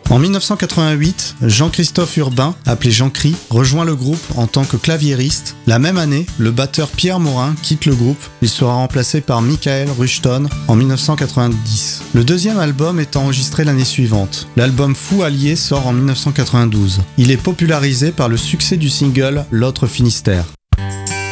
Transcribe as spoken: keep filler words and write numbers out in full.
En dix-neuf cent quatre-vingt-huit, Jean-Christophe Urbain, appelé Jean-Cri, rejoint le groupe en tant que claviériste. La même année, le batteur Pierre Morin quitte le groupe. Il sera remplacé par Michael Rushton en dix-neuf cent quatre-vingt-dix. Le deuxième album est enregistré l'année suivante. L'album Fou Allié sort en dix-neuf cent quatre-vingt-douze. Il est popularisé par le succès du single L'autre Finistère.